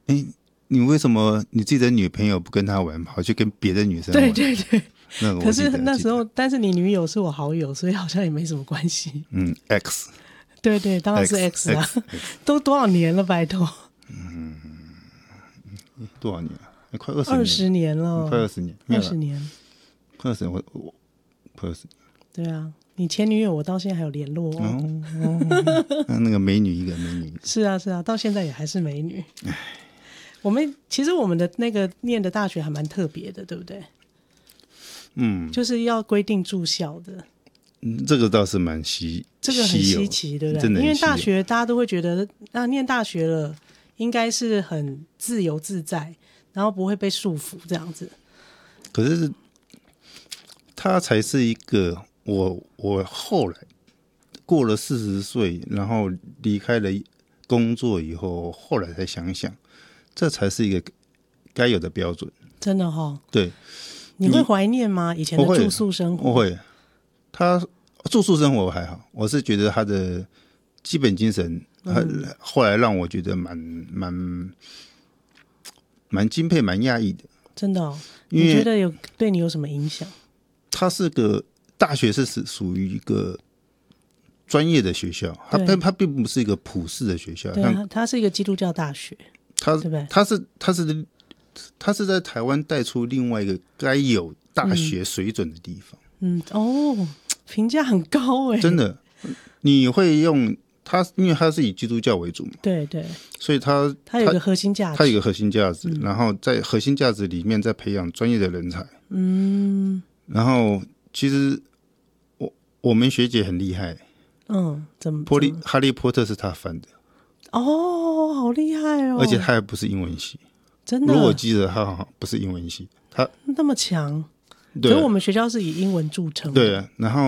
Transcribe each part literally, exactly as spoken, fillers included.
哎，你为什么你自己的女朋友不跟她玩，跑去跟别的女生对玩？ 对对。 那个可是我那时候，但是你女友是我好友，所以好像也没什么关系。 嗯 ，X， 对对，当然是 X 啊， X, X, 都多少年了，拜托。 嗯，多少年了？快二十年， 二十年了， 快二十年， 二十年， 快二十年，我我快二十年。 对啊，你前女友我到现在还有联络哦。 哦哦那个美女一个美女一个， 是啊是啊，到现在也还是美女。我们其实我们的那个念的大学还蛮特别的，对不对？ 嗯， 就是要规定住校的。 嗯，这个倒是蛮稀， 这个很稀奇，对不对？因为大学大家都会觉得，那念大学了应该是很自由自在，然后不会被束缚这样子。 可是他才是一个我我后来过了四十岁，然后离开了工作以后，后来才想想，这才是一个该有的标准。 真的哈、哦， 对， 你会怀念吗？以前的住宿生活？ 我会。他住宿生活还好，我是觉得他的基本精神，他后来让我觉得蛮蛮蛮敬佩、蛮讶异的。 真的哦？你觉得有对你有什么影响？ 他是个大学，是属于一个专业的学校，他他并不是一个普世的学校。 对啊，他是一个基督教大学， 他对不对？ 他是他是他是在台湾带出另外一个该有大学水准的地方。 嗯, 嗯哦，评价很高哎， 真的。你会用他，因为他是以基督教为主嘛， 对对， 所以他他有一个核心价值， 他有一个核心价值，嗯、然后在核心价值里面再培养专业的人才。 嗯， 然后其实我我们学姐很厉害， 嗯，怎么？ 波利哈利波特是他翻的， 哦，好厉害哦！ 而且他还不是英文系， 真的， 如果我记得他好像不是英文系，他那么强。 对， 可是我们学校是以英文著称的。 对，然后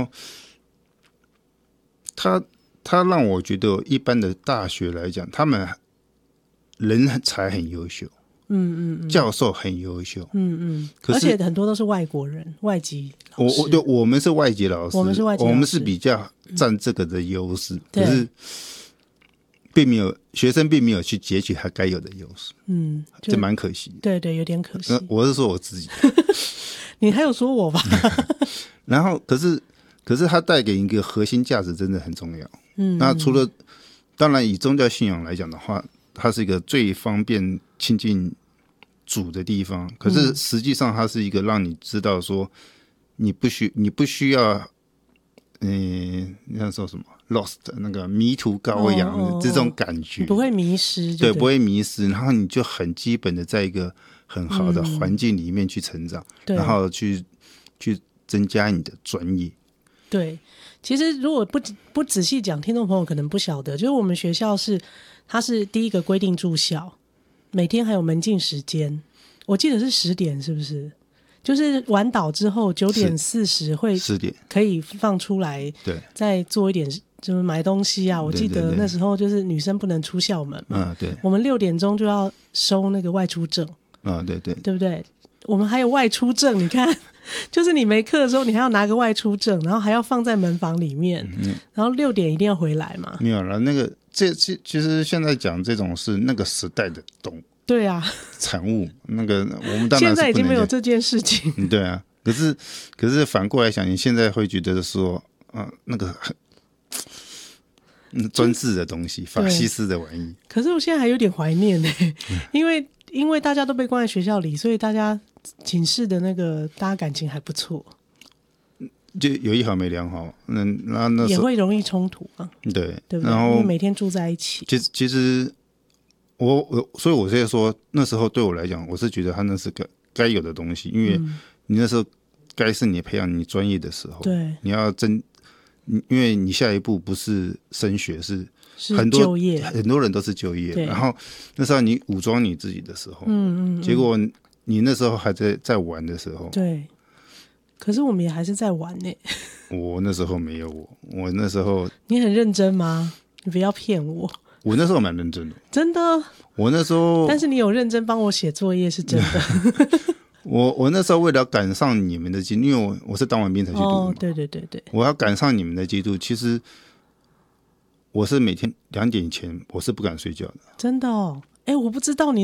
他他让我觉得一般的大学来讲，他们人才很优秀， 嗯嗯嗯， 教授很优秀， 嗯嗯，而且很多都是外国人，外籍老师。 我我对我们是外籍老师， 我们是外籍老师， 我们是比较占这个的优势，嗯、可是并没有学生并没有去截取他该有的优势，嗯，这蛮可惜。 对对，有点可惜。 我是说我自己。 你还有说我吧？ 然后，可是，可是它带给一个核心价值真的很重要。嗯，那除了当然以宗教信仰来讲的话，它是一个最方便亲近主的地方。可是实际上，它是一个让你知道说，你不需你不需要，嗯，你要说什么 lost 那个迷途羔羊的、哦哦哦、这种感觉， 你不会迷失， 对，不会迷失。然后你就很基本的在一个很好的环境里面去成长，嗯、然后去去增加你的专业。 对，其实如果不不仔细讲，听众朋友可能不晓得，就是我们学校是它是第一个规定住校，每天还有门禁时间，我记得是十点，是不是？就是晚岛之后九点四十会十点可以放出来， 对， 再做一点就是买东西啊。我记得那时候就是女生不能出校门嘛， 嗯，对， 我们六点钟就要收那个外出证， 啊、嗯，对对， 对不对？我们还有外出证，你看，就是你没课的时候，你还要拿个外出证，然后还要放在门房里面，嗯、然后六点一定要回来嘛。 没有了，那个这这其实现在讲这种是那个时代的东。 对啊， 产物那个我们当然是现在已经没有这件事情。 嗯，对啊，可是可是反过来想，你现在会觉得说，啊、呃，那个很嗯专制的东西，法西斯的玩意。 可是我现在还有点怀念呢、欸，因为因为大家都被关在学校里，所以大家寝室的那个大家感情还不错。 就有一好没两好，那那那也会容易冲突啊。 对， 对不对？ 然后因为每天住在一起。 其实其实。我我所以我现在说那时候对我来讲，我是觉得他那是个该有的东西，因为你那时候该是你培养你专业的时候， 对， 你要真，因为你下一步不是升学，是很多就业， 很多人都是就业，然后那时候你武装你自己的时候， 嗯嗯， 结果你那时候还在在玩的时候， 对，可是我们也还是在玩呢、欸。 我那时候没有我，我那时候你很认真吗？你不要骗我。 我那时候蛮认真的， 真的。 我那时候， 但是你有认真帮我写作业是真的。 我我那时候为了赶上你们的进度，因为我我是当完兵才去读的嘛、 哦，对对对对， 我要赶上你们的进度，其实我是每天两点前我是不敢睡觉的。 真的哦，哎，我不知道你